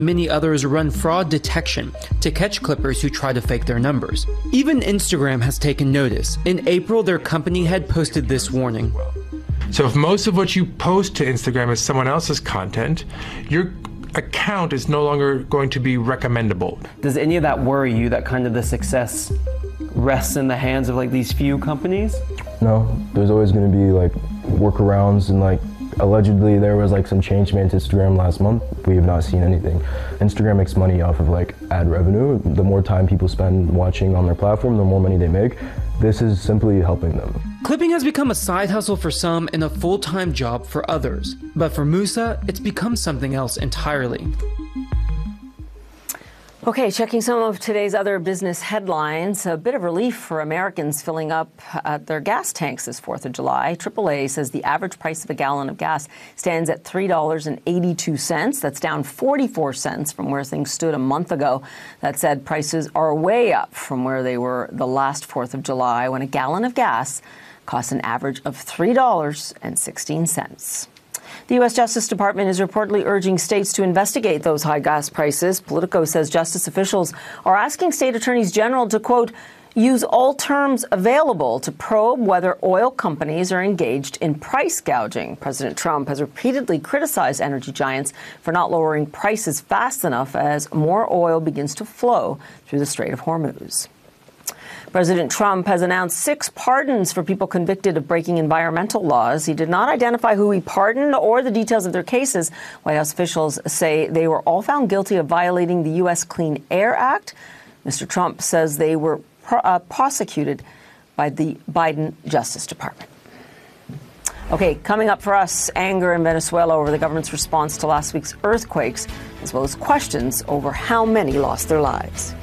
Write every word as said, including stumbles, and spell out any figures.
Many others run fraud detection to catch clippers who try to fake their numbers. Even Instagram has taken notice. In April, their company had posted this warning. So if most of what you post to Instagram is someone else's content, your account is no longer going to be recommendable. Does any of that worry you, that kind of the success rests in the hands of like these few companies? No, there's always going to be like workarounds, and like allegedly there was like some change made to Instagram last month. We have not seen anything. Instagram makes money off of like ad revenue. The more time people spend watching on their platform, the more money they make. This is simply helping them. Clipping has become a side hustle for some and a full-time job for others. But for Musa, it's become something else entirely. Okay, checking some of today's other business headlines. A bit of relief for Americans filling up uh, their gas tanks this fourth of July. triple A says the average price of a gallon of gas stands at three dollars and eighty-two cents. That's down forty-four cents from where things stood a month ago. That said, prices are way up from where they were the last fourth of July, when a gallon of gas costs an average of three dollars and sixteen cents. The U S Justice Department is reportedly urging states to investigate those high gas prices. Politico says justice officials are asking state attorneys general to, quote, use all terms available to probe whether oil companies are engaged in price gouging. President Trump has repeatedly criticized energy giants for not lowering prices fast enough as more oil begins to flow through the Strait of Hormuz. President Trump has announced six pardons for people convicted of breaking environmental laws. He did not identify who he pardoned or the details of their cases. White House officials say they were all found guilty of violating the U S Clean Air Act. Mister Trump says they were pro- uh, prosecuted by the Biden Justice Department. Okay, coming up for us, anger in Venezuela over the government's response to last week's earthquakes, as well as questions over how many lost their lives.